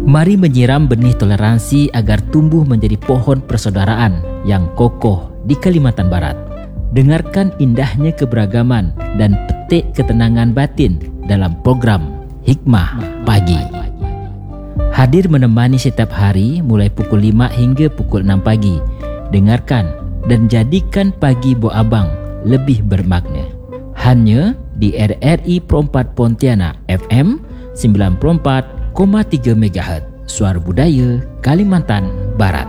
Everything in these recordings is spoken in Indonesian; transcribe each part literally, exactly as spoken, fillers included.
Mari menyiram benih toleransi agar tumbuh menjadi pohon persaudaraan yang kokoh di Kalimantan Barat. Dengarkan indahnya keberagaman dan petik ketenangan batin dalam program Hikmah Pagi. Hadir menemani setiap hari mulai pukul lima hingga pukul enam pagi. Dengarkan dan jadikan pagi Bo Abang lebih bermakna. Hanya di R R I Perempat Pontianak F M sembilan puluh empat koma tiga megahertz, Suara Budaya Kalimantan Barat.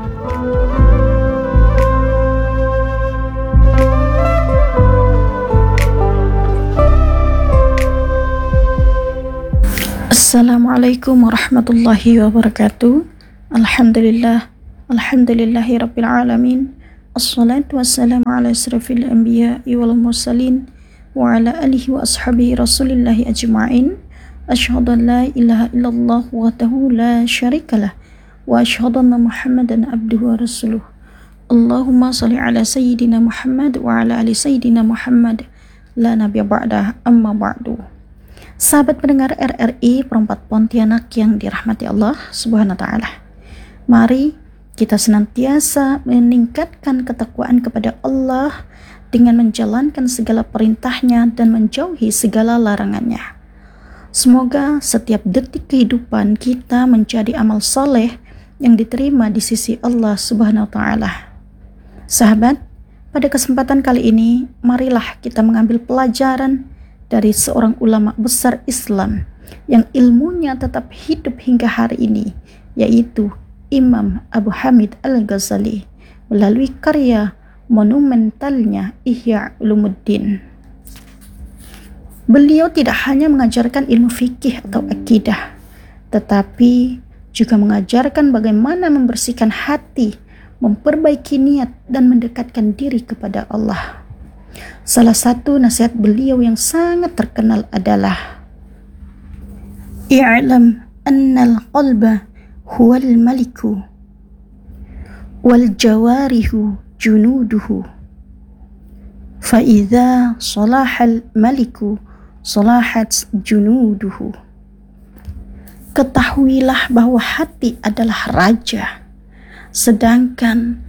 Assalamualaikum warahmatullahi wabarakatuh. Alhamdulillah, alhamdulillahi rabbil alamin. Assalatu wassalamu ala asrafil anbiya'i wal mursalin wa ala alihi wa ashabihi rasulillahi ajma'in. Asyhadu an la ilaha illallah wahdahu la syarikalah wa asyhadu anna Muhammadan abduhu wa rasuluh. Allahumma shalli ala sayyidina Muhammad wa ala ali sayyidina Muhammad la nabiyya ba'dah, amma ba'du. Sahabat pendengar R R I Perempat Pontianak yang dirahmati Allah Subhanahu wa taala. Mari kita senantiasa meningkatkan ketakwaan kepada Allah dengan menjalankan segala perintahnya dan menjauhi segala larangannya. Semoga setiap detik kehidupan kita menjadi amal soleh yang diterima di sisi Allah Subhanahu wa taala. Sahabat, pada kesempatan kali ini marilah kita mengambil pelajaran dari seorang ulama besar Islam yang ilmunya tetap hidup hingga hari ini, yaitu Imam Abu Hamid Al-Ghazali melalui karya monumentalnya Ihya Ulumuddin. Beliau tidak hanya mengajarkan ilmu fikih atau akidah, tetapi juga mengajarkan bagaimana membersihkan hati, memperbaiki niat, dan mendekatkan diri kepada Allah. Salah satu nasihat beliau yang sangat terkenal adalah I'lam annal qalba huwal maliku wal jawarihu junuduhu fa idza salahal maliku salahat junuduhu. Ketahuilah bahwa hati adalah raja, sedangkan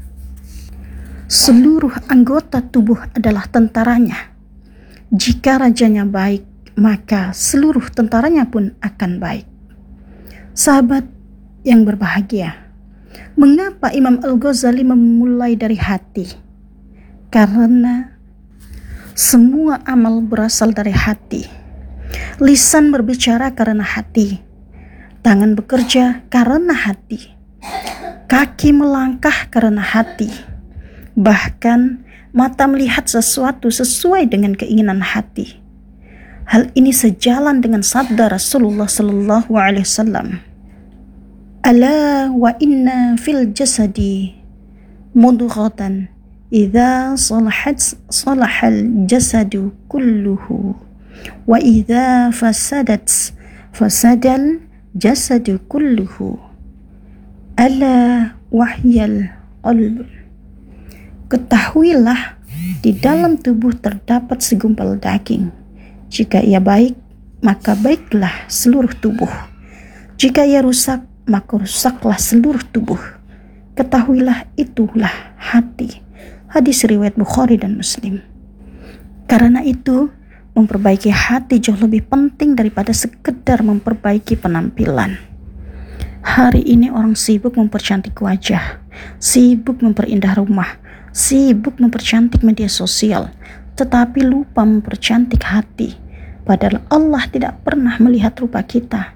seluruh anggota tubuh adalah tentaranya. Jika rajanya baik, maka seluruh tentaranya pun akan baik. Sahabat yang berbahagia, mengapa Imam Al-Ghazali memulai dari hati? Karena semua amal berasal dari hati. Lisan berbicara karena hati, tangan bekerja karena hati, kaki melangkah karena hati, bahkan mata melihat sesuatu sesuai dengan keinginan hati. Hal ini sejalan dengan sabda Rasulullah sallallahu alaihi wasallam, "Ala wa inna fil jasadi mudghatan idza salahat salahal jasadu kulluhu wa idza fasadat fasadal jasadu kulluhu. Ala wahyal qalb." Ketahuilah, di dalam tubuh terdapat segumpal daging. Jika ia baik, maka baiklah seluruh tubuh. Jika ia rusak, maka rusaklah seluruh tubuh. Ketahuilah, itulah hati. Hadis riwayat Bukhari dan Muslim. Karena itu, memperbaiki hati jauh lebih penting daripada sekedar memperbaiki penampilan. Hari ini orang sibuk mempercantik wajah, sibuk memperindah rumah, sibuk mempercantik media sosial, tetapi lupa mempercantik hati. Padahal Allah tidak pernah melihat rupa kita.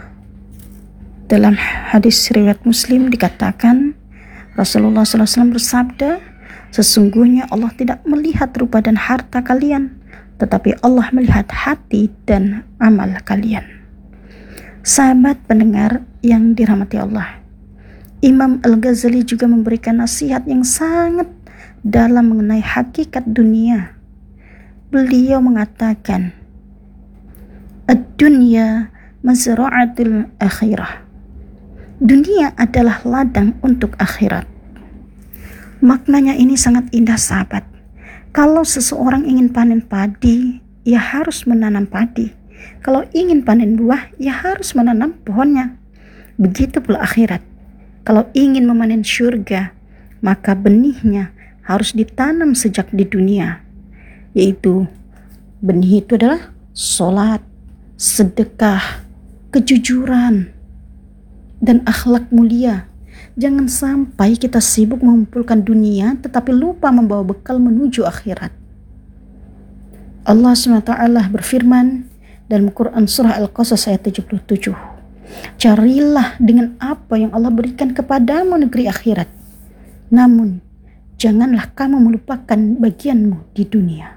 Dalam hadis riwayat Muslim dikatakan, Rasulullah shallallahu alaihi wasallam bersabda, sesungguhnya Allah tidak melihat rupa dan harta kalian, tetapi Allah melihat hati dan amal kalian. Sahabat pendengar yang dirahmati Allah, Imam Al-Ghazali juga memberikan nasihat yang sangat dalam mengenai hakikat dunia. Beliau mengatakan, "Ad-dunya mazra'atul akhirah." Dunia adalah ladang untuk akhirat. Maknanya ini sangat indah, sahabat. Kalau seseorang ingin panen padi, ia harus menanam padi. Kalau ingin panen buah, ia harus menanam pohonnya. Begitu pula akhirat. Kalau ingin memanen surga, maka benihnya harus ditanam sejak di dunia, yaitu benih itu adalah sholat, sedekah, kejujuran, dan akhlak mulia. Jangan sampai kita sibuk mengumpulkan dunia tetapi lupa membawa bekal menuju akhirat. Allah subhanahu wa taala berfirman dalam Quran surah Al-Qasas ayat tujuh puluh tujuh, carilah dengan apa yang Allah berikan kepadamu negeri akhirat, namun janganlah kamu melupakan bagianmu di dunia.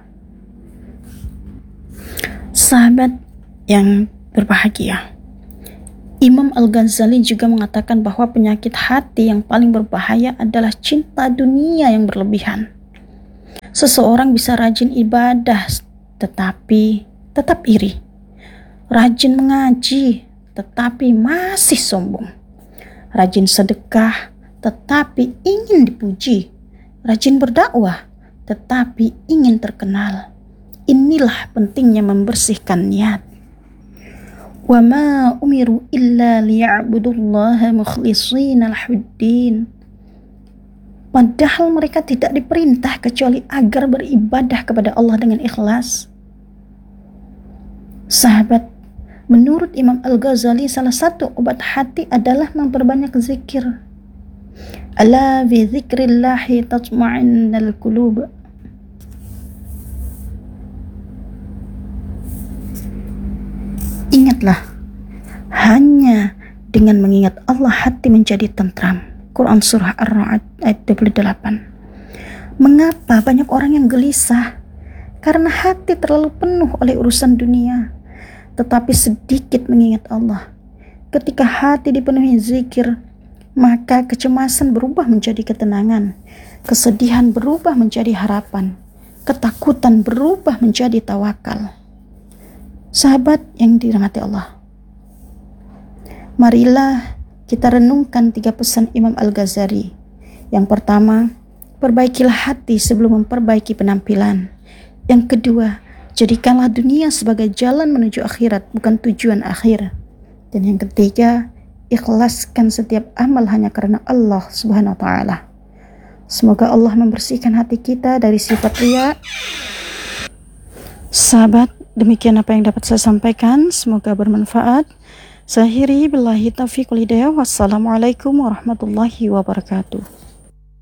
Sahabat yang berbahagia, Imam Al-Ghazali juga mengatakan bahwa penyakit hati yang paling berbahaya adalah cinta dunia yang berlebihan. Seseorang bisa rajin ibadah tetapi tetap iri, rajin mengaji tetapi masih sombong, rajin sedekah tetapi ingin dipuji, rajin berdakwah tetapi ingin terkenal. Inilah pentingnya membersihkan niat. Wa ma umiru illa liya'budullaha mukhlishina lahuddin. Padahal mereka tidak diperintah kecuali agar beribadah kepada Allah dengan ikhlas. Sahabat, menurut Imam Al-Ghazali, salah satu obat hati adalah memperbanyak zikir. Ala bi dzikrillahi tatma'innul qulub. Ingatlah, hanya dengan mengingat Allah hati menjadi tentram. Quran surah Ar-Ra'd ayat dua puluh delapan. Mengapa banyak orang yang gelisah? Karena hati terlalu penuh oleh urusan dunia, tetapi sedikit mengingat Allah. Ketika hati dipenuhi zikir, maka kecemasan berubah menjadi ketenangan, kesedihan berubah menjadi harapan, ketakutan berubah menjadi tawakal. Sahabat yang dirahmati Allah, marilah kita renungkan tiga pesan Imam Al-Ghazali. Yang pertama, perbaikilah hati sebelum memperbaiki penampilan. Yang kedua, jadikanlah dunia sebagai jalan menuju akhirat, bukan tujuan akhir. Dan yang ketiga, ikhlaskan setiap amal hanya karena Allah subhanahu wa ta'ala. Semoga Allah membersihkan hati kita dari sifat riya. Sahabat, demikian apa yang dapat saya sampaikan, semoga bermanfaat. Saya akhiri billahi taufiq wal hidayah. Wassalamualaikum warahmatullahi wabarakatuh.